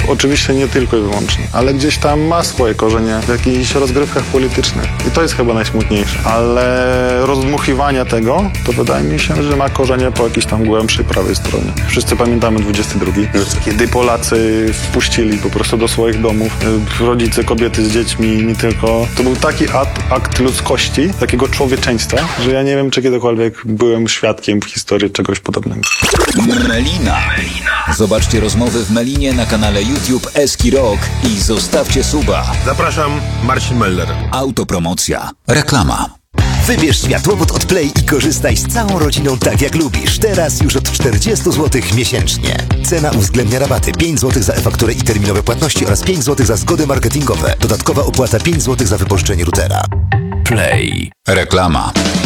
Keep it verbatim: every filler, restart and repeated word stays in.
oczywiście nie tylko i wyłącznie, ale gdzieś tam ma swoje korzenie w jakichś rozgrywkach politycznych. I to jest chyba najsmutniejsze. Ale rozdmuchiwania tego, to wydaje mi się, że ma korzenie po jakiejś tam głębszej prawej stronie. Wszyscy pamiętamy dwudziesty drugi, kiedy Polacy wpuścili po prostu do swoich domów rodzice, kobiety z dziećmi, nie tylko. To był taki akt, akt ludzkości, takiego człowieczeństwa, że ja nie wiem, czy kiedykolwiek byłem świadkiem w historii czegoś podobnego. Melina. Zobaczcie rozmowy w Melinie na kanale YouTube Eski Rock i zostawcie suba. Zapraszam, Marcin Meller. Autopromocja. Reklama. Wybierz światłowód od Play i korzystaj z całą rodziną tak jak lubisz. Teraz już od czterdzieści złotych miesięcznie. Cena uwzględnia rabaty pięć złotych za e-fakturę i terminowe płatności oraz pięć złotych za zgody marketingowe. Dodatkowa opłata pięć złotych za wypożyczenie routera. Play. Reklama.